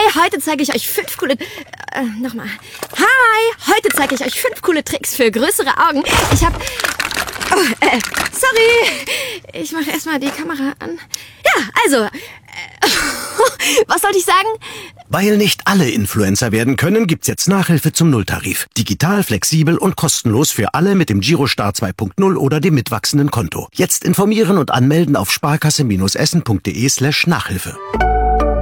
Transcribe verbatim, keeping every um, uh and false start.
heute zeige ich euch fünf coole... Äh, nochmal. Hi, heute zeige ich euch fünf coole Tricks für größere Augen. Ich hab... Oh, äh, sorry. Ich mache erstmal die Kamera an. Ja, also... Äh, was sollte ich sagen? Weil nicht alle Influencer werden können, gibt's jetzt Nachhilfe zum Nulltarif. Digital, flexibel und kostenlos für alle mit dem Girostar zwei Punkt null oder dem mitwachsenden Konto. Jetzt informieren und anmelden auf sparkasse-essen.de slash Nachhilfe.